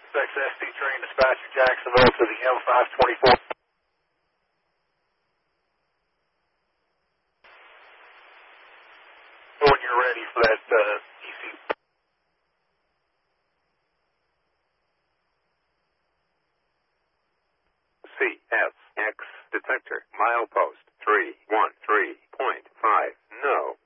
XST train dispatcher Jacksonville to the M524. When you're ready for that EC. CSX detector, milepost 313.5, no.